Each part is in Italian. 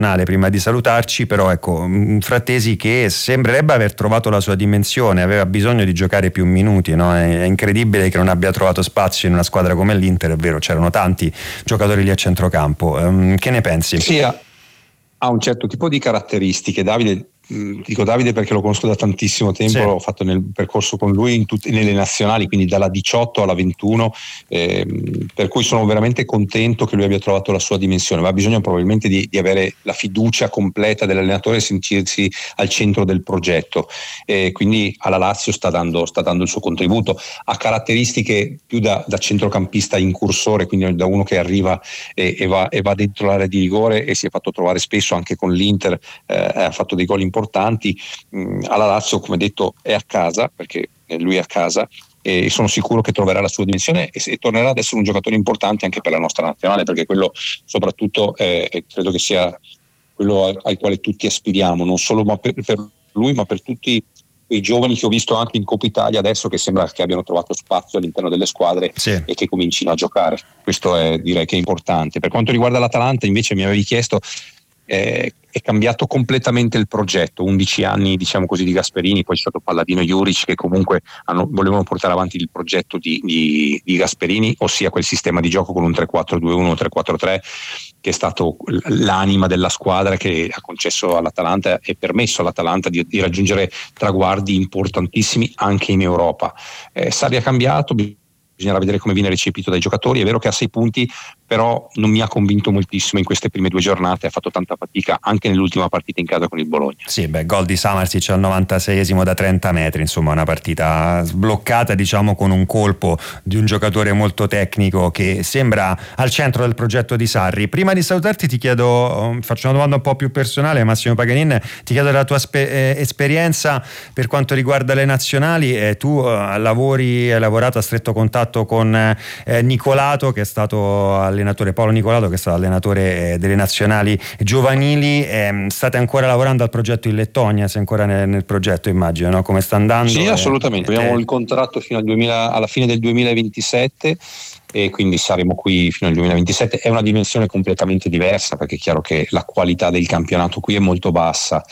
prima di salutarci, però ecco, Frattesi che sembrerebbe aver trovato la sua dimensione, aveva bisogno di giocare più minuti, no? È incredibile che non abbia trovato spazio in una squadra come l'Inter, è vero, c'erano tanti giocatori lì a centrocampo. Che ne pensi? Sì, ha un certo tipo di caratteristiche. Davide, dico Davide perché lo conosco da tantissimo tempo, sì. Ho fatto nel percorso con lui nelle nazionali, quindi dalla 18 alla 21, per cui sono veramente contento che lui abbia trovato la sua dimensione. Ma ha bisogno probabilmente di avere la fiducia completa dell'allenatore e sentirsi al centro del progetto, quindi alla Lazio sta dando il suo contributo. Ha caratteristiche più da centrocampista incursore, quindi da uno che arriva e va dentro l'area di rigore, e si è fatto trovare spesso anche con l'Inter, ha fatto dei gol importanti. Alla Lazio, come detto, è a casa, perché lui è a casa, e sono sicuro che troverà la sua dimensione e tornerà ad essere un giocatore importante anche per la nostra nazionale, perché quello soprattutto credo che sia quello al quale tutti aspiriamo, non solo per lui, ma per tutti quei giovani che ho visto anche in Coppa Italia adesso, che sembra che abbiano trovato spazio all'interno delle squadre, sì, e che comincino a giocare. Questo direi che è importante. Per quanto riguarda l'Atalanta, invece, mi avevi chiesto, è cambiato completamente il progetto. 11 anni, diciamo così, di Gasperini, poi c'è stato Palladino e Juric che comunque volevano portare avanti il progetto di Gasperini, ossia quel sistema di gioco con un 3-4-2-1, 3-4-3, che è stato l'anima della squadra, che ha concesso all'Atalanta e permesso all'Atalanta di raggiungere traguardi importantissimi anche in Europa. Sarri ha cambiato, bisognerà vedere come viene recepito dai giocatori. È vero che ha 6 punti, però non mi ha convinto moltissimo in queste prime 2 giornate, ha fatto tanta fatica anche nell'ultima partita in casa con il Bologna. Sì, gol di Samarsic al 96esimo da 30 metri, insomma una partita sbloccata, diciamo, con un colpo di un giocatore molto tecnico che sembra al centro del progetto di Sarri. Prima di salutarti ti chiedo, faccio una domanda un po' più personale, Massimo Paganin, ti chiedo della tua esperienza per quanto riguarda le nazionali. Tu hai lavorato a stretto contatto con Nicolato, che è stato allenatore, Paolo Nicolato, che è stato allenatore delle nazionali giovanili. State ancora lavorando al progetto in Lettonia? Sei ancora nel progetto, immagino, no? Come sta andando? Sì, assolutamente. Abbiamo il contratto fino alla fine del 2027, e quindi saremo qui fino al 2027. È una dimensione completamente diversa, perché è chiaro che la qualità del campionato qui è molto bassa.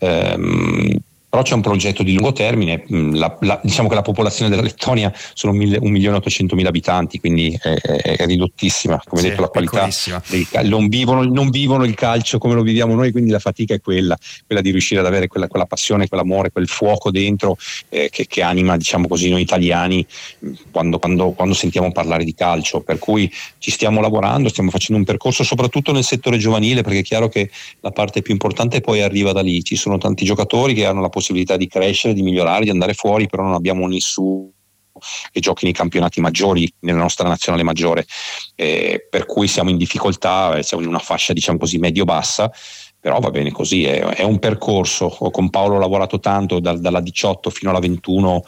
Però c'è un progetto di lungo termine. Diciamo che la popolazione della Lettonia sono 1.800.000 abitanti, quindi è ridottissima, come detto. La qualità non vivono il calcio come lo viviamo noi, quindi la fatica è quella di riuscire ad avere quella passione, quell'amore, quel fuoco dentro, che anima, diciamo così, noi italiani quando sentiamo parlare di calcio. Per cui ci stiamo lavorando, stiamo facendo un percorso soprattutto nel settore giovanile, perché è chiaro che la parte più importante poi arriva da lì. Ci sono tanti giocatori che hanno la possibilità di crescere, di migliorare, di andare fuori, però non abbiamo nessuno che giochi nei campionati maggiori, nella nostra nazionale maggiore, per cui siamo in difficoltà, siamo in una fascia, diciamo così, medio-bassa, però va bene così, è un percorso. Con Paolo ho lavorato tanto, dalla 18 fino alla 21,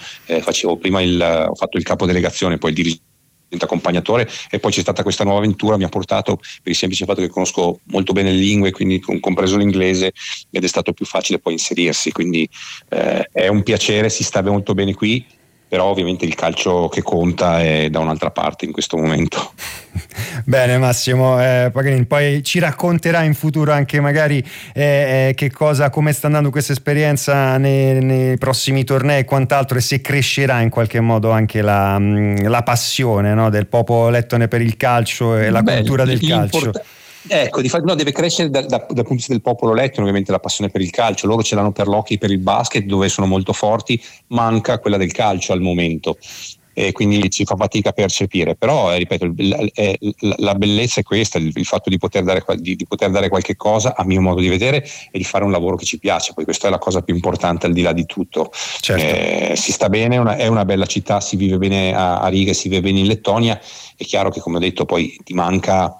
ho fatto il capodelegazione, poi il dirigente accompagnatore, e poi c'è stata questa nuova avventura. Mi ha portato, per il semplice fatto che conosco molto bene le lingue, quindi compreso l'inglese, ed è stato più facile poi inserirsi, quindi è un piacere, si sta molto bene qui, però ovviamente il calcio che conta è da un'altra parte in questo momento. Bene Massimo, Paganin, poi ci racconterà in futuro anche magari come sta andando questa esperienza nei prossimi tornei e quant'altro, e se crescerà in qualche modo anche la passione, no, del popolo lettone per il calcio e la cultura del calcio. Ecco, di fatto deve crescere dal punto di vista del popolo lettone, ovviamente, la passione per il calcio. Loro ce l'hanno per l'hockey, per il basket, dove sono molto forti, manca quella del calcio al momento, e quindi ci fa fatica a percepire. Però ripeto, la bellezza è questa, il fatto di poter dare qualche cosa, a mio modo di vedere, e di fare un lavoro che ci piace. Poi questa è la cosa più importante al di là di tutto. Certo. Si sta bene, è una bella città, si vive bene a Riga, si vive bene in Lettonia. È chiaro che, come ho detto, poi ti manca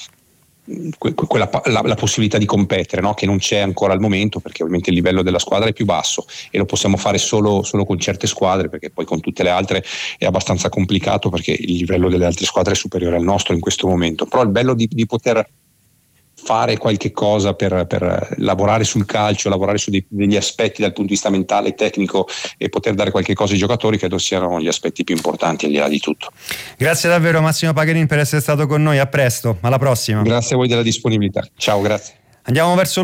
la possibilità di competere, no? Che non c'è ancora al momento, perché ovviamente il livello della squadra è più basso, e lo possiamo fare solo con certe squadre, perché poi con tutte le altre è abbastanza complicato, perché il livello delle altre squadre è superiore al nostro in questo momento. Però il bello di poter fare qualche cosa per lavorare sul calcio, lavorare su degli aspetti dal punto di vista mentale e tecnico, e poter dare qualche cosa ai giocatori, credo siano gli aspetti più importanti al di là di tutto. Grazie davvero Massimo Paganin per essere stato con noi, a presto, alla prossima. Grazie a voi della disponibilità, ciao, grazie. Andiamo verso